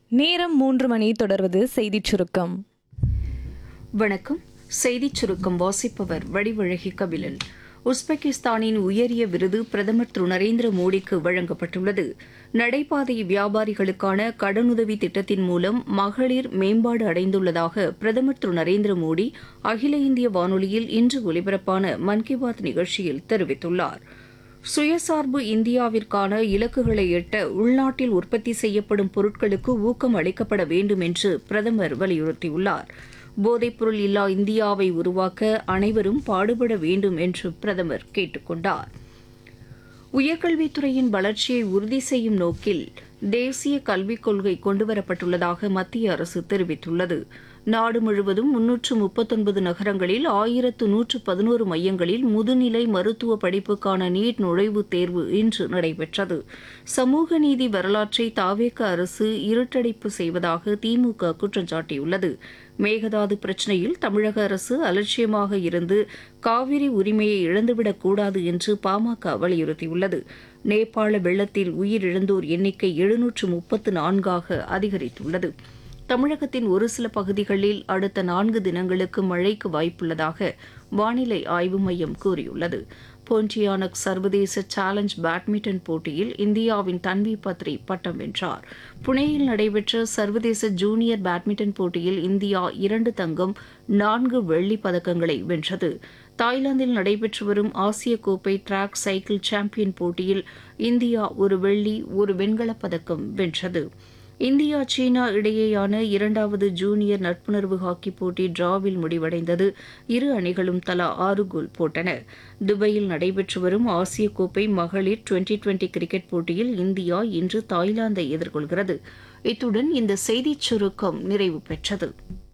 நேரம் 3 மணி. தொடர்வது செய்திச் சுருக்கம். வணக்கம். செய்திச் சுருக்கம் வாசிப்பவர் வடிவழகி கபிலன். உஸ்பெகிஸ்தானின் உயரிய விருது பிரதமர் திரு நரேந்திர மோடிக்கு வழங்கப்பட்டுள்ளது. நடைபாதை வியாபாரிகளுக்கான கடனுதவி திட்டத்தின் மூலம் மகளிர் மேம்பாடு அடைந்துள்ளதாக பிரதமர் திரு நரேந்திர மோடி அகில இந்திய வானொலியில் இன்று ஒலிபரப்பான மன் கி பாத் நிகழ்ச்சியில் தெரிவித்துள்ளார். சுயசார்பு இந்தியாவிற்கான இலக்குகளை எட்ட உள்நாட்டில் உற்பத்தி செய்யப்படும் பொருட்களுக்கு ஊக்கம் அளிக்கப்பட வேண்டும் என்று பிரதமர் வலியுறுத்தியுள்ளார். போதைப்பொருள் இல்லா இந்தியாவை உருவாக்க அனைவரும் பாடுபட வேண்டும் என்று பிரதமர் கேட்டுக் கொண்டார். உயர்கல்வித்துறையின் வளர்ச்சியை உறுதி செய்யும் நோக்கில் தேசிய கல்விக் கொள்கை கொண்டுவரப்பட்டுள்ளதாக மத்திய அரசு தெரிவித்துள்ளது. நாடு முழுவதும் 339 நகரங்களில் 1111 மையங்களில் முதுநிலை மருத்துவ படிப்புக்கான நீட் நுழைவுத் தேர்வு இன்று நடைபெற்றது. சமூக நீதி வரலாற்றை தாவேக அரசு இருட்டடிப்பு செய்வதாக திமுக குற்றம் சாட்டியுள்ளது. மேகதாது பிரச்சினையில் தமிழக அரசு அலட்சியமாக இருந்து காவிரி உரிமையை இழந்துவிடக் என்று பாமக வலியுறுத்தியுள்ளது. நேபாள வெள்ளத்தில் உயிரிழந்தோர் எண்ணிக்கை 734ஆக அதிகரித்துள்ளது. தமிழகத்தின் ஒரு சில பகுதிகளில் அடுத்த 4 தினங்களுக்கு மழைக்கு வாய்ப்புள்ளதாக வானிலை ஆய்வு மையம் கூறியுள்ளது. போன்டியானக் சர்வதேச சேலஞ்ச் பேட்மிண்டன் போட்டியில் இந்தியாவின் தன்வி பத்ரி பட்டம் வென்றார். புனேயில் நடைபெற்ற சர்வதேச ஜூனியர் பேட்மிண்டன் போட்டியில் இந்தியா 2 தங்கம் 4 வெள்ளிப் பதக்கங்களை வென்றது. தாய்லாந்தில் நடைபெற்று வரும் ஆசிய கோப்பை டிராக் சைக்கிள் சாம்பியன் போட்டியில் இந்தியா 1 வெள்ளி 1 வெண்கலப் பதக்கம் வென்றது. இந்தியா சீனா இடையேயான 2வது ஜூனியர் நட்புணர்வு ஹாக்கி போட்டி டிராவில் முடிவடைந்தது. இரு அணிகளும் தலா 6 கோல் போட்டன. துபாயில் நடைபெற்று வரும் ஆசிய கோப்பை மகளிர் டுவெண்டி கிரிக்கெட் போட்டியில் இந்தியா இன்று தாய்லாந்தை எதிர்கொள்கிறது. இத்துடன் இந்த செய்திச் சுருக்கம் நிறைவு பெற்றது.